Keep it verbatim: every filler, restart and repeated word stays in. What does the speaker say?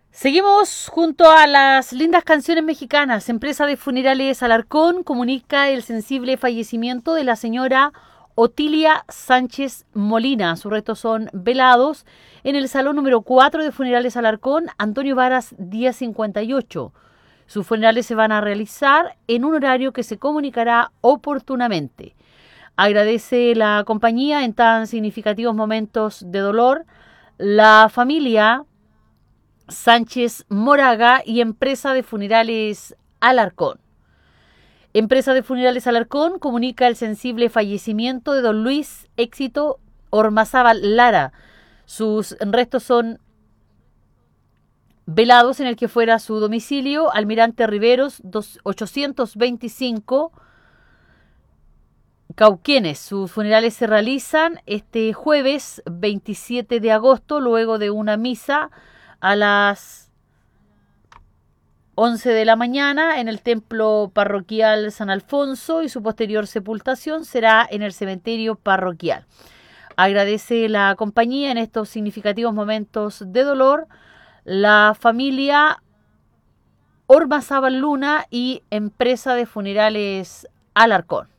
Seguimos junto a las lindas canciones mexicanas. Empresa de Funerales Alarcón comunica el sensible fallecimiento de la señora Otilia Sánchez Molina. Sus restos son velados en el salón número cuatro de Funerales Alarcón, Antonio Varas diez cincuenta y ocho. Sus funerales se van a realizar en un horario que se comunicará oportunamente. Agradece la compañía en tan significativos momentos de dolor. La familia Sánchez Moraga y Empresa de Funerales Alarcón. Empresa de Funerales Alarcón comunica el sensible fallecimiento de don Luis Éxito Ormazábal Lara. Sus restos son velados en el que fuera su domicilio, Almirante Riveros ochocientos veinticinco, Cauquenes. Sus funerales se realizan este jueves veintisiete de agosto, luego de una misa a las once de la mañana en el templo parroquial San Alfonso, y su posterior sepultación será en el cementerio parroquial. Agradece la compañía en estos significativos momentos de dolor la familia Ormazábal Luna y Empresa de Funerales Alarcón.